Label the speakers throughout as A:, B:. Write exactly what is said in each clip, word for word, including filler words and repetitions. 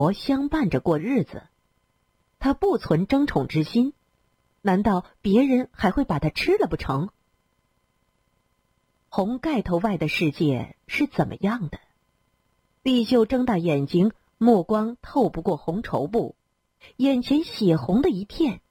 A: 婆相伴着过日子，他不存争宠之心，难道别人还会把他吃了不成？红盖头外的世界是怎么样的？碧秀睁大眼睛，目光透不过红绸布，眼前血红的一片。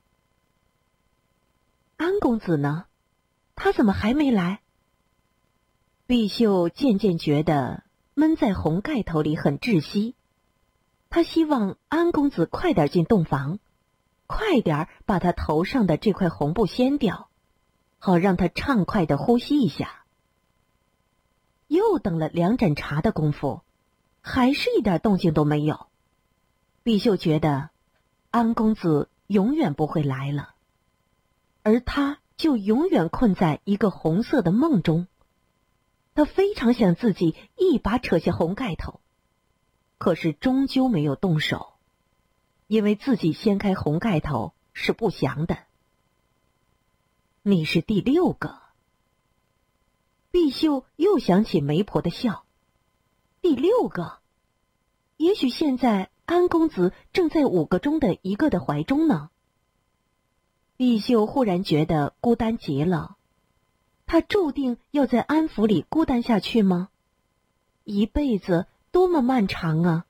A: 安公子呢？他怎么还没来？碧秀渐渐觉得闷在红盖头里很窒息，他希望安公子快点进洞房，快点把他头上的这块红布掀掉，好让他畅快地呼吸一下。又等了两盏茶的功夫，还是一点动静都没有。碧秀觉得安公子永远不会来了，而他就永远困在一个红色的梦中。他非常想自己一把扯下红盖头，可是终究没有动手，因为自己掀开红盖头是不祥的。你是第六个。碧秀又想起媒婆的笑。第六个，也许现在安公子正在五个中的一个的怀中呢。碧秀忽然觉得孤单极了。他注定要在安府里孤单下去吗？一辈子多么漫长啊！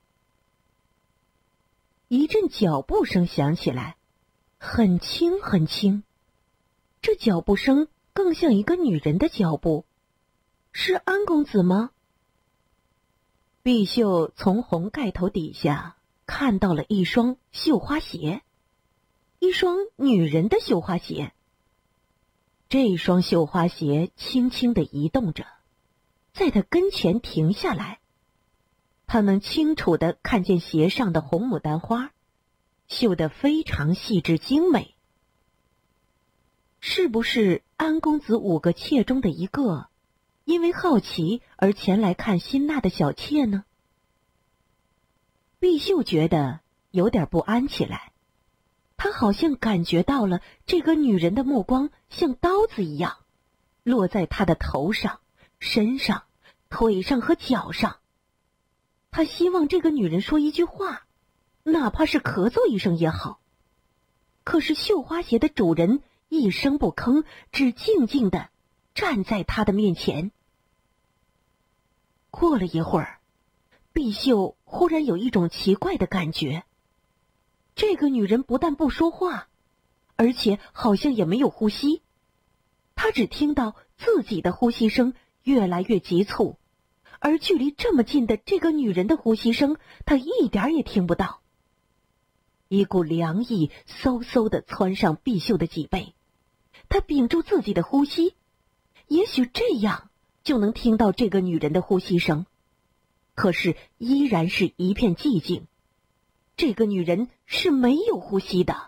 A: 一阵脚步声响起来，很轻很轻，这脚步声更像一个女人的脚步。是安公子吗？碧秀从红盖头底下看到了一双绣花鞋，一双女人的绣花鞋。这双绣花鞋轻轻地移动着，在他跟前停下来。他能清楚地看见鞋上的红牡丹花，绣得非常细致精美。是不是安公子五个妾中的一个，因为好奇而前来看辛娜的小妾呢？碧秀觉得有点不安起来。他好像感觉到了这个女人的目光像刀子一样，落在他的头上、身上、腿上和脚上。他希望这个女人说一句话，哪怕是咳嗽一声也好。可是绣花鞋的主人一声不吭，只静静地站在他的面前。过了一会儿，碧秀忽然有一种奇怪的感觉。这个女人不但不说话，而且好像也没有呼吸。她只听到自己的呼吸声越来越急促，而距离这么近的这个女人的呼吸声，她一点也听不到。一股凉意嗖嗖地窜上碧秀的脊背，她屏住自己的呼吸，也许这样就能听到这个女人的呼吸声。可是依然是一片寂静。这个女人是没有呼吸的。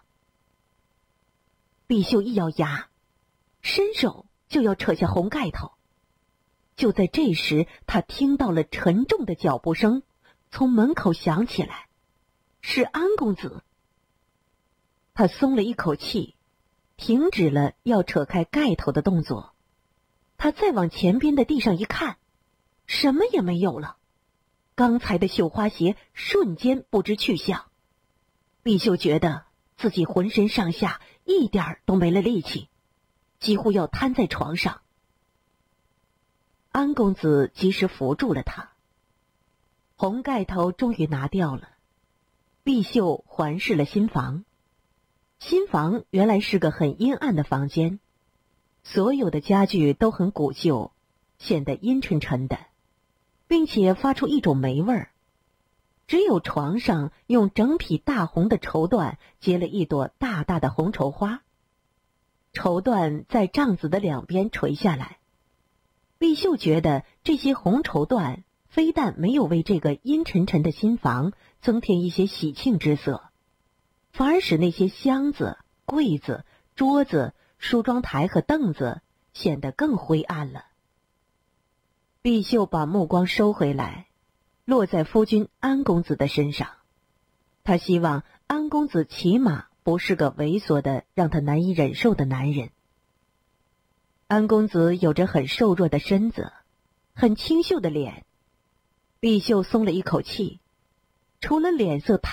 A: 碧秀一咬牙，伸手就要扯下红盖头。就在这时，她听到了沉重的脚步声从门口响起来，是安公子。她松了一口气，停止了要扯开盖头的动作。她再往前边的地上一看，什么也没有了。刚才的绣花鞋瞬间不知去向。碧秀觉得自己浑身上下一点儿都没了力气，几乎要瘫在床上。安公子及时扶住了他。红盖头终于拿掉了。碧秀环视了新房。新房原来是个很阴暗的房间，所有的家具都很古旧，显得阴沉沉的，并且发出一种霉味儿。只有床上用整匹大红的绸缎结了一朵大大的红绸花，绸缎在帐子的两边垂下来。碧秀觉得这些红绸缎非但没有为这个阴沉沉的新房增添一些喜庆之色，反而使那些箱子、柜子、桌子、梳妆台和凳子显得更灰暗了。碧秀把目光收回来，落在夫君安公子的身上。他希望安公子起码不是个猥琐的让他难以忍受的男人。安公子有着很瘦弱的身子，很清秀的脸。碧秀松了一口气， 除了脸色